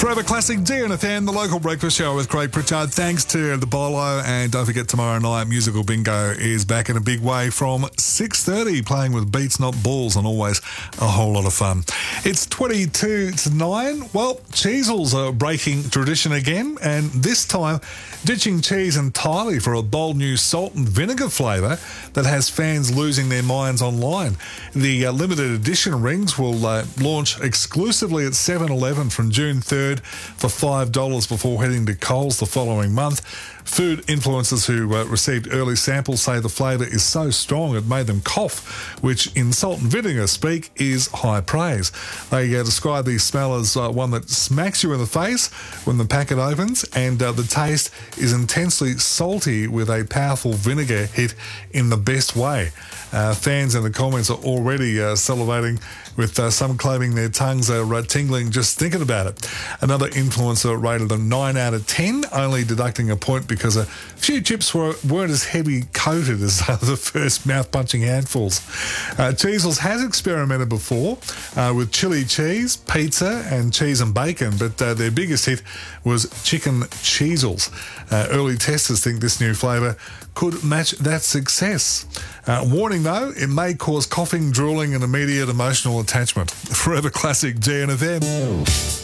Forever Classic DNFM, the local breakfast show with Craig Pritchard. Thanks to the Bolo, and don't forget tomorrow night Musical Bingo is back in a big way from 6:30, playing with beats not balls, and always a whole lot of fun. It's 22 to 9. Well, Cheezels are breaking tradition again, and this time ditching cheese entirely for a bold new salt and vinegar flavour that has fans losing their minds online. The limited edition rings will launch exclusively at 7-Eleven from June 3rd for $5 before heading to Coles the following month. Food influencers who received early samples say the flavour is so strong it made them cough, which in salt and vinegar speak is high praise. They describe the smell as one that smacks you in the face when the packet opens, and the taste is intensely salty with a powerful vinegar hit in the best way. Fans in the comments are already salivating, with some claiming their tongues are tingling just thinking about it. Another influencer rated them 9 out of 10, only deducting a point because a few chips weren't as heavy coated as the first mouth-punching handfuls. Cheezels has experimented before with chili cheese, pizza and cheese and bacon, but their biggest hit was chicken Cheezels. Early testers think this new flavour could match that success. Warning though, it may cause coughing, drooling and immediate emotional attachment. Forever Classic DNFM.